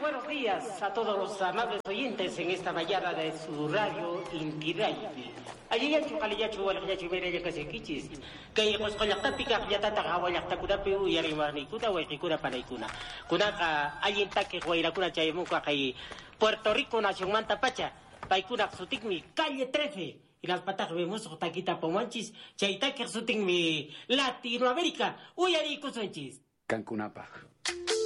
buenos días a todos los amables oyentes en esta mañana de su radio Inti Radio. Allí ya chukaliyachu walayachu mere ya kasikichis. Kay qosqollaqtapiqa qillatataqa awallaqtakunapi uyarimarniykuna wayqikuna panaykuna. Kunaqa allintaki wayrakuna chaymunqa kay Puerto Rico nacionmanta pacha. Paykunaq sutinmi calle 13. Inaspataqmi musuq taquita pomanchis. Chaytakiq sutinmi Latinoamérica uyariykusunchis. Cancunapaq.